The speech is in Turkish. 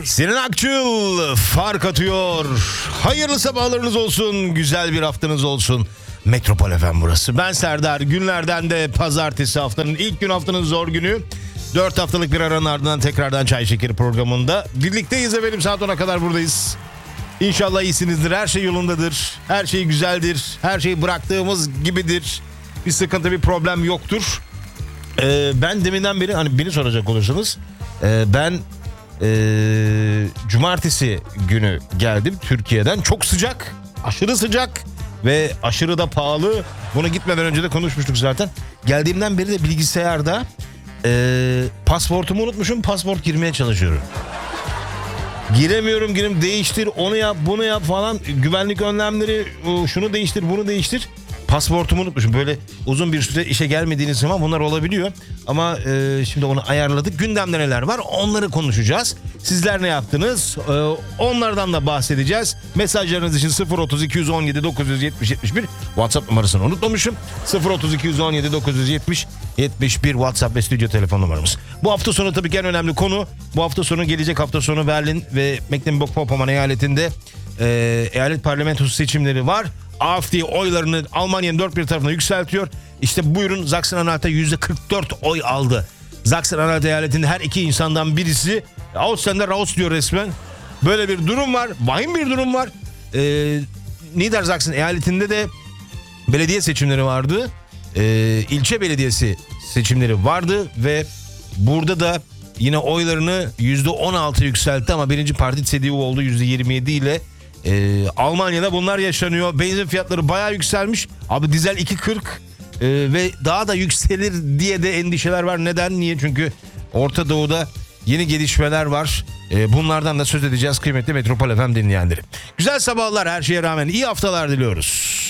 Sinan Akçıl fark atıyor. Hayırlı sabahlarınız olsun, güzel bir haftanız olsun. Metropol FM burası. Ben Serdar. Günlerden de pazartesi, haftanın ilk gün, haftanın zor günü. 4 haftalık bir aranın ardından tekrardan Çay Şekeri programında birlikteyiz efendim. Saat 10'a kadar buradayız. İnşallah iyisinizdir, her şey yolundadır, her şey güzeldir, her şey bıraktığımız gibidir. Bir sıkıntı, bir problem yoktur. Ben deminden beri, hani beni soracak olursanız, ben cumartesi günü geldim Türkiye'den. Çok sıcak, aşırı sıcak ve aşırı da pahalı. Bunu gitmeden önce de konuşmuştuk zaten. Geldiğimden beri de bilgisayarda pasaportumu unutmuşum. Pasaport girmeye çalışıyorum. Giremiyorum, değiştir, onu yap, bunu yap falan. Güvenlik önlemleri, şunu değiştir, bunu değiştir. Pasaportumu unutmuşum. Böyle uzun bir süre işe gelmediğiniz zaman bunlar olabiliyor. Ama şimdi onu ayarladık. Gündemde neler var onları konuşacağız. Sizler ne yaptınız? Onlardan da bahsedeceğiz. Mesajlarınız için 030 217 970 71 WhatsApp numarasını unutmamışım. 030 217 970 71 WhatsApp ve stüdyo telefon numaramız. Bu hafta sonu tabii ki en önemli konu. Bu hafta sonu, gelecek hafta sonu Berlin ve Mecklenburg-Vorpommern eyaletinde eyalet parlamentosu seçimleri var. AfD oylarını Almanya'nın dört bir tarafına yükseltiyor. İşte buyurun, Sachsen-Anhalt'ta %44 oy aldı. Sachsen-Anhalt eyaletinde her iki insandan birisi Ausländer raus diyor resmen. Böyle bir durum var. Vahim bir durum var. Niedersachsen eyaletinde de belediye seçimleri vardı. İlçe belediyesi seçimleri vardı ve burada da yine oylarını %16 yükseltti ama birinci parti CDU oldu %27 ile. Almanya'da bunlar yaşanıyor. Benzin fiyatları bayağı yükselmiş. Abi dizel 2.40 ve daha da yükselir diye de endişeler var. Neden? Niye? Çünkü Orta Doğu'da yeni gelişmeler var. Bunlardan da söz edeceğiz kıymetli Metropol FM dinleyenleri. Güzel sabahlar, her şeye rağmen iyi haftalar diliyoruz.